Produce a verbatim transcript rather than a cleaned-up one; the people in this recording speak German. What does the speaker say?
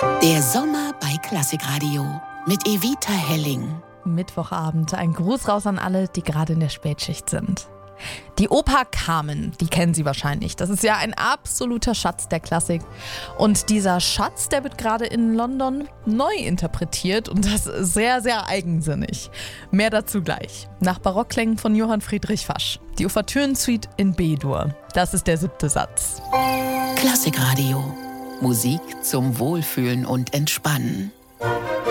Der Sommer bei Klassikradio mit Evita Helling. Mittwochabend, ein Gruß raus an alle, die gerade in der Spätschicht sind. Die Oper Carmen, die kennen Sie wahrscheinlich. Das ist ja ein absoluter Schatz der Klassik. Und dieser Schatz, der wird gerade in London neu interpretiert und das sehr, sehr eigensinnig. Mehr dazu gleich. Nach Barockklängen von Johann Friedrich Fasch. Die Ouvertüren-Suite in B-Dur. Das ist der siebte Satz. Klassikradio. Musik zum Wohlfühlen und Entspannen.